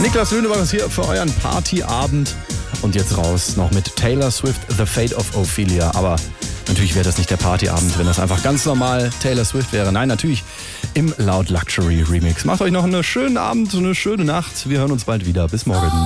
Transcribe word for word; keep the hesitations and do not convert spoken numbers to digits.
Niklas Lüneburg ist hier für euren Partyabend. Und jetzt raus noch mit Taylor Swift, The Fate of Ophelia. Aber natürlich wäre das nicht der Partyabend, wenn das einfach ganz normal Taylor Swift wäre. Nein, natürlich im Loud Luxury Remix. Macht euch noch einen schönen Abend, eine schöne Nacht. Wir hören uns bald wieder. Bis morgen.